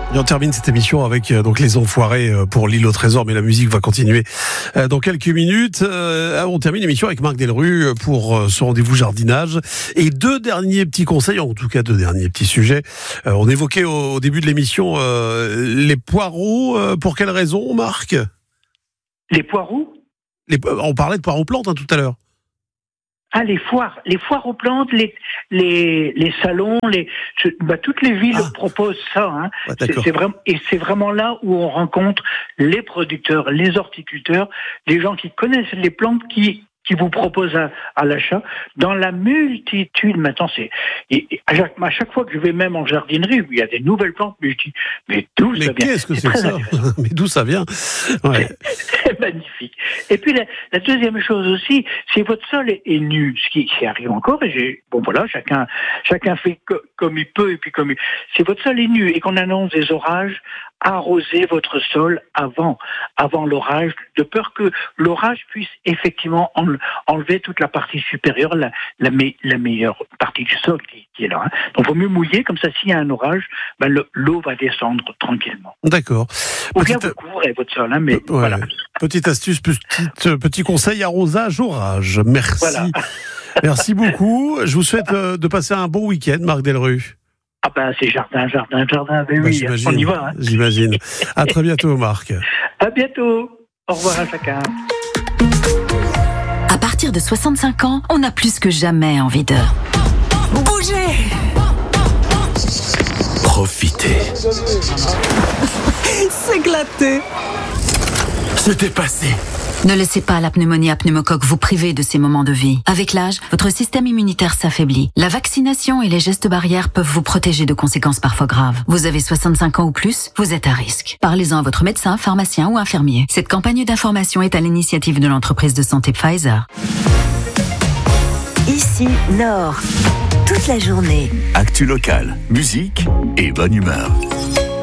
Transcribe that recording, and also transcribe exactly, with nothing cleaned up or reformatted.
Et on termine cette émission avec euh, donc les Enfoirés euh, pour l'île au trésor, mais la musique va continuer euh, dans quelques minutes. Euh, on termine l'émission avec Marc Delru pour euh, ce rendez-vous jardinage et deux derniers petits conseils, en tout cas deux derniers petits sujets. Euh, on évoquait au, au début de l'émission euh, les poireaux. Euh, pour quelle raison, Marc ? Les poireaux ? les, On parlait de poireaux plantes hein, tout à l'heure. Ah, les foires, les foires aux plantes, les les les salons, les bah, toutes les villes ah. proposent ça. Hein. Ouais, c'est, c'est vraiment et c'est vraiment là où on rencontre les producteurs, les horticulteurs, les gens qui connaissent les plantes, qui qui vous proposent à, à l'achat dans la multitude. Maintenant, c'est et, et à, chaque, à chaque fois que je vais même en jardinerie, où il y a des nouvelles plantes, mais je dis mais d'où mais ça vient ? Qu'est-ce que c'est, c'est que ça ? Mais d'où ça vient ? Ouais. C'est magnifique. Et puis la, la deuxième chose aussi, si votre sol est, est nu, ce qui, qui arrive encore, et j'ai, bon voilà, chacun, chacun fait co, comme il peut et puis comme il, si votre sol est nu et qu'on annonce des orages, arrosez votre sol avant, avant l'orage, de peur que l'orage puisse effectivement enlever toute la partie supérieure, la, la, me, la meilleure partie du sol qui, qui est là. Hein. Donc, il vaut mieux mouiller, comme ça, s'il y a un orage, ben, le, l'eau va descendre tranquillement. D'accord. Ou bien vous couvrez votre sol, hein, mais ouais. voilà. Petite astuce, petite, petit conseil, arrosage, orage. Merci. Voilà. Merci beaucoup. Je vous souhaite de passer un bon week-end, Marc Delru. Ah ben c'est jardin, jardin, jardin, ben oui, bah, on y va. Hein. J'imagine. À très bientôt, Marc. À bientôt. Au revoir à chacun. À partir de soixante-cinq ans, on a plus que jamais envie de bouger. Profiter. S'éclater. Se dépasser. Ne laissez pas la pneumonie à pneumocoque vous priver de ces moments de vie. Avec l'âge, votre système immunitaire s'affaiblit. La vaccination et les gestes barrières peuvent vous protéger de conséquences parfois graves. Vous avez soixante-cinq ans ou plus, vous êtes à risque. Parlez-en à votre médecin, pharmacien ou infirmier. Cette campagne d'information est à l'initiative de l'entreprise de santé Pfizer. Ici, Nord. Toute la journée. Actu locale, musique et bonne humeur.